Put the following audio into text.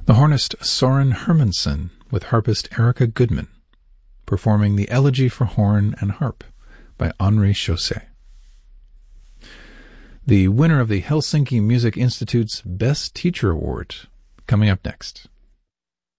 The hornist Soren Hermansen with harpist Erica Goodman, performing the Elegy for Horn and Harp by Henri Chausset. The winner of the Helsinki Music Institute's Best Teacher Award, coming up next.